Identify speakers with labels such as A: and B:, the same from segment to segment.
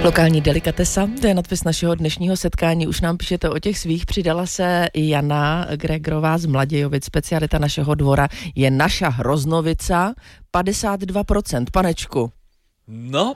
A: Lokální delikatesa, to je nadpis našeho dnešního setkání. Už nám píšete o těch svých. Přidala se Jana Gregorová z Mladějovic. Specialita našeho dvora je naša hroznovica, 52%. Panečku.
B: No,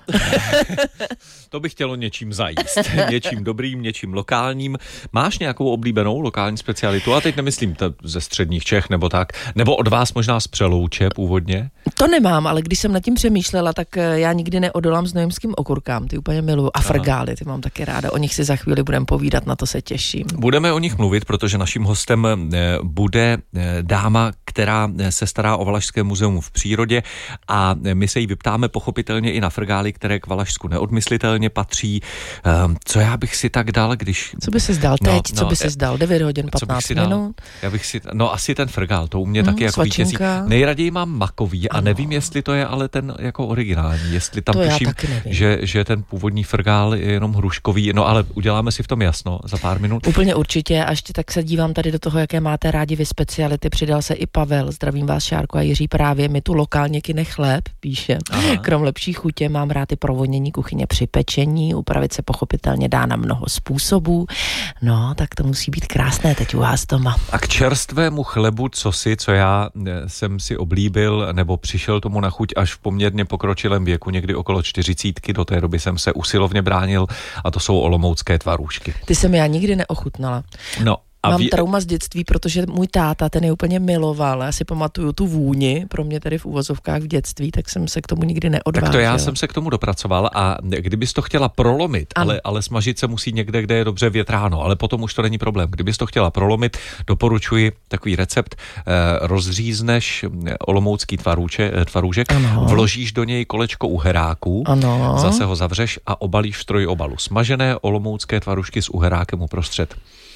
B: to bych chtělo něčím zajíst. Něčím dobrým, něčím lokálním. Máš nějakou oblíbenou lokální specialitu? A teď nemyslím ze středních Čech nebo tak. Nebo od vás možná z Přelouče původně?
A: To nemám, ale když jsem nad tím přemýšlela, tak já nikdy neodolám znojemským okurkám. Ty úplně miluju. A frgály, ty mám taky ráda. O nich si za chvíli budeme povídat, na to se těším.
B: Budeme o nich mluvit, protože naším hostem bude dáma, která se stará o Valašské muzeum v přírodě a my se jí vyptáme pochopitelně i na frgály, které k Valašsku neodmyslitelně patří. Co já bych si tak dal, když...
A: Co by se zdal teď? Co by se zdal? 9 hodin 15 minut?
B: Já bych si... No asi ten frgál, to u mě taky jako vítězí. Nejraději mám makový a nevím, jestli to je ale ten jako originální. Jestli tam tuším, že ten původní frgál je jenom hruškový. No ale uděláme si v tom jasno za pár minut.
A: Úplně určitě. A ještě tak se dívám tady do toho, jaké máte rádi vy speciality. Přidal se i Pavel. Zdravím vás, Šárko a Jiří. Právě mi tu lokálně kyne chléb, píše. Aha. Krom lepší chutě mám rád i provonění kuchyně při pečení. Upravit se pochopitelně dá na mnoho způsobů. No, tak to musí být krásné teď u vás doma.
B: A k čerstvému chlebu, co já jsem si oblíbil, nebo přišel tomu na chuť až v poměrně pokročilém věku, někdy okolo 40, do té doby jsem se usilovně bránil, a to jsou olomoucké tvarůžky.
A: Ty jsem já nikdy neochutnala.
B: No.
A: Mám trauma z dětství, protože můj táta, ten je úplně miloval. Já si pamatuju tu vůni, pro mě tady v uvozovkách v dětství, tak jsem se k tomu nikdy neodvážil.
B: Tak to já jsem se k tomu dopracoval a kdybys to chtěla prolomit, ale smažit se musí někde, kde je dobře větráno, ale potom už to není problém. Kdybys to chtěla prolomit, doporučuji takový recept. Rozřízneš olomoucký tvarůžek, vložíš do něj kolečko uheráků, zase ho zavřeš a obalíš v trojobalu. Smažené olomoucké tvarůžky s uherákem uprostřed.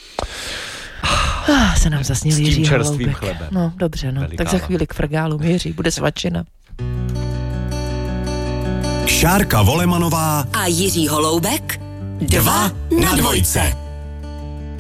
A: Se nám zasněl Jiří Holoubek.
B: S tím čerstvým chlebem.
A: No, dobře, no. Tak za chvíli k frgálům, Jiří, bude svačina.
C: Šárka Volemanová
D: a Jiří Holoubek 2 na 2.